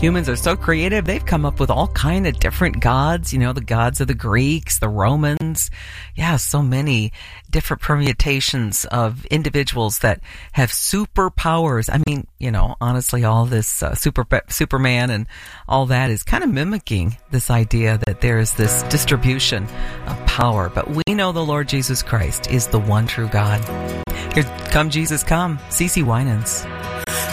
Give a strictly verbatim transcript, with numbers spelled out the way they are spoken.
Humans are so creative, they've come up with all kind of different gods, you know, the gods of the Greeks, the Romans. Yeah, so many different permutations of individuals that have superpowers. I mean, you know, honestly, all this uh, super Superman and all that is kind of mimicking this idea that there is this distribution of power. But we know the Lord Jesus Christ is the one true God. Here, come Jesus, come. CeCe Winans.